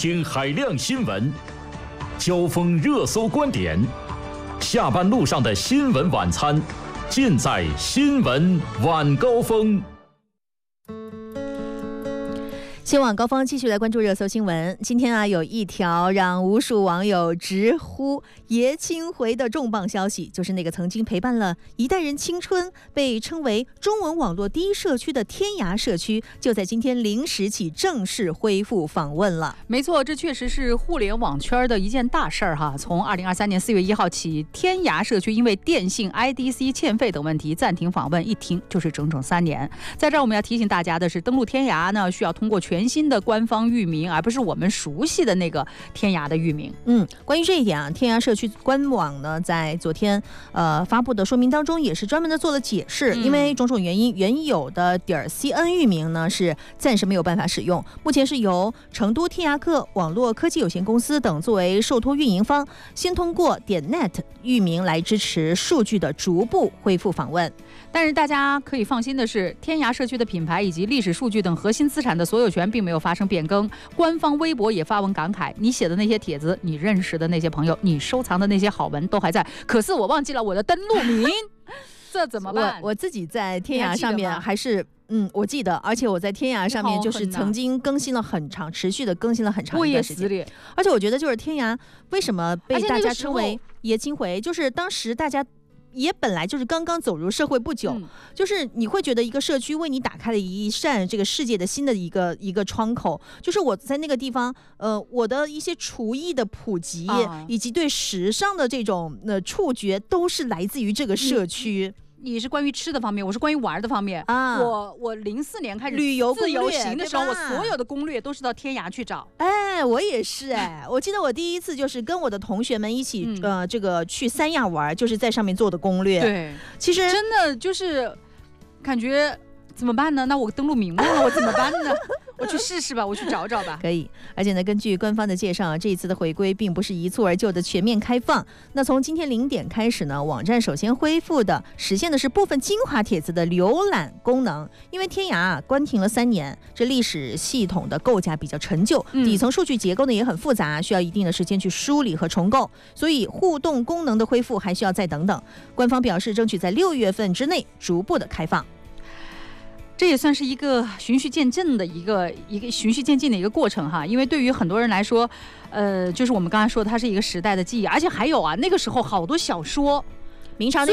听海量新闻，交锋热搜观点，下班路上的新闻晚餐，尽在新闻晚高峰。 新晚高峰继续来关注热搜新闻。今天有一条让无数网友直呼爷青回的重磅消息，就是那个曾经陪伴了一代人青春，被称为中文网络第一社区的天涯社区，就在今天0时起正式恢复访问了。 没错，这确实是互联网圈的一件大事儿哈。从2023年4月1号起，天涯社区因为电信、IDC 欠费等问题暂停访问，一停就是整整3年。在这儿我们要提醒大家的是，登录天涯呢需要通过全新的官方域名，而不是我们熟悉的那个天涯的域名。 关于这一点啊，天涯社区官网呢在昨天发布的说明当中也是专门的做了解释，因为种种原因，原有的.cn 域名呢是暂时没有办法使用，目前是由成都天涯客网络科技有限公司等作为受托运营方，先通过.net 域名来支持数据的逐步恢复访问。 但是大家可以放心的是，天涯社区的品牌以及历史数据等核心资产的所有权并没有发生变更。官方微博也发文感慨，你写的那些帖子，你认识的那些朋友，你收藏的那些好文都还在，可是我忘记了我的登录名这怎么办？ 我自己在天涯上面还是我记得，而且我在天涯上面就是曾经更新了很长，持续的更新了很长一段时间。而且我觉得就是天涯为什么被大家称为爷青回，就是当时大家也本来就是刚刚走入社会不久，就是你会觉得一个社区为你打开了一扇这个世界的新的一个窗口，就是我在那个地方，我的一些厨艺的普及，以及对时尚的这种触觉，都是来自于这个社区。 你是关于吃的方面，我是关于玩的方面啊。我04年开始旅游自由行的时候，我所有的攻略都是到天涯去找。 我也是我记得我第一次就是跟我的同学们一起这个去三亚玩，就是在上面做的攻略。 对， 其实真的就是感觉怎么办呢？那我登录名忘了，我怎么办呢？我去试试吧，我去找找吧。 可以，而且呢，根据官方的介绍，这一次的回归并不是一蹴而就的全面开放。那从今天0点开始呢，网站首先恢复的实现的是部分精华帖子的浏览功能。因为天涯关停了3年，这历史系统的构架比较陈旧，底层数据结构呢也很复杂，需要一定的时间去梳理和重构，所以互动功能的恢复还需要再等等。官方表示，争取在6月份之内逐步的开放。 这也算是一个循序渐进的一个循序渐进的一个过程哈，因为对于很多人来说，就是我们刚才说它是一个时代的记忆，而且还有那个时候好多小说， 明朝